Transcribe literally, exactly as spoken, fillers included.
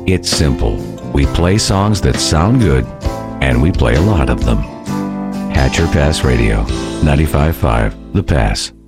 It's simple. We play songs that sound good, and we play a lot of them. Hatcher Pass Radio, ninety-five point five The Pass.